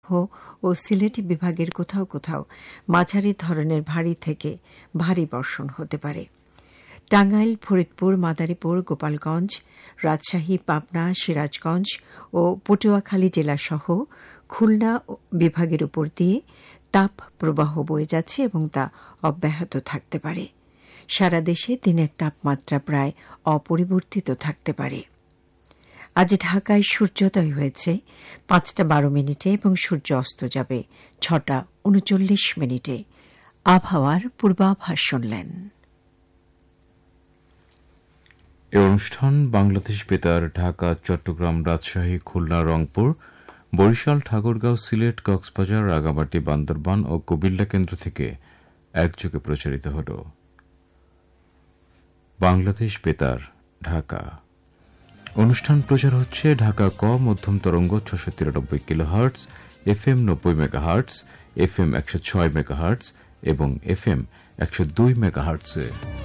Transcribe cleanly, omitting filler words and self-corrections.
ও সিলেট বিভাগের কোথাও কোথাও মাঝারি ধরনের ভারী থেকে ভারী বর্ষণ হতে পারে। টাঙ্গাইল, ফরিদপুর, মাদারীপুর, গোপালগঞ্জ, রাজশাহী, পাবনা, সিরাজগঞ্জ ও পটুয়াখালী জেলাসহ খুলনা বিভাগের উপর দিয়ে তাপ প্রবাহ বয়ে যাচ্ছে এবং তা অব্যাহত থাকতে পারে। সারা দেশে দিনের তাপমাত্রা প্রায় অপরিবর্তিত থাকতে পারে। আজ ঢাকায় সূর্যোদয় হয়েছে 5:12 এবং সূর্য অস্ত যাবে 6:39। আবহাওয়ার পূর্বাভাস শুনলেন। এই অনুষ্ঠান বাংলাদেশ বেতার, ঢাকা, চট্টগ্রাম, রাজশাহী, খুলনা, রংপুর, বরিশাল, ঠাকুরগাঁও, সিলেট, কক্সবাজার, রাঙামাটি, বান্দরবান ও কুমিল্লা কেন্দ্র থেকে একযোগে প্রচারিত হল। বাংলাদেশ বেতার, ঢাকা। অনুষ্ঠান প্রচার হচ্ছে ঢাকা ক মধ্যম তরঙ্গ 693 kilohertz, FM 90 megahertz, FM 106 megahertz এবং FM 102 মেগাহার্টজে।